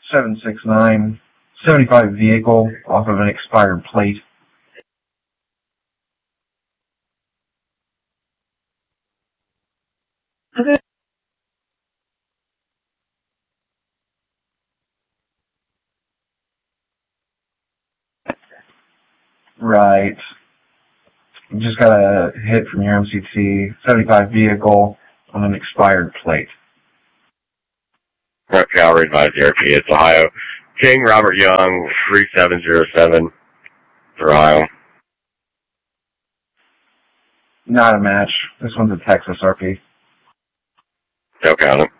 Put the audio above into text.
769, 75 vehicle off of an expired plate. Right. You just got a hit from your MCT, 75 vehicle on an expired plate. Front Calvary advised ERP. It's Ohio. King Robert Young, 3707 for Ohio. Not a match. This one's a Texas RP. Okay, on it.